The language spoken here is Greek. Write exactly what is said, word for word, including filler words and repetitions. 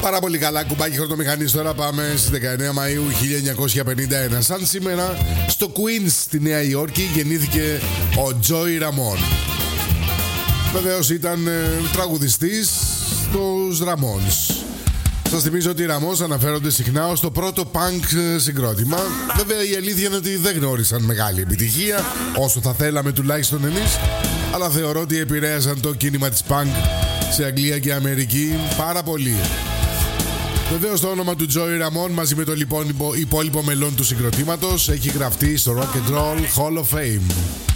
Πάρα πολύ καλά, κουμπάκι χορτομηχανής. Τώρα πάμε στις δεκαεννέα Μαΐου χίλια εννιακόσια πενήντα ένα. Σαν σήμερα στο Queens στη Νέα Υόρκη γεννήθηκε ο Τζόι Ραμόν. Βεβαίως ήταν ε, τραγουδιστής στους Ramones. Σας θυμίζω ότι οι Ramones αναφέρονται συχνά ως το πρώτο punk συγκρότημα. Βέβαια η αλήθεια είναι ότι δεν γνώρισαν μεγάλη επιτυχία, όσο θα θέλαμε τουλάχιστον εμείς, αλλά θεωρώ ότι επηρέασαν το κίνημα της punk σε Αγγλία και Αμερική πάρα πολύ. Βεβαίως το όνομα του Τζόι Ραμόν μαζί με το λοιπόν υπόλοιπο μελών του συγκροτήματος έχει γραφτεί στο Rock and Roll Hall of Fame.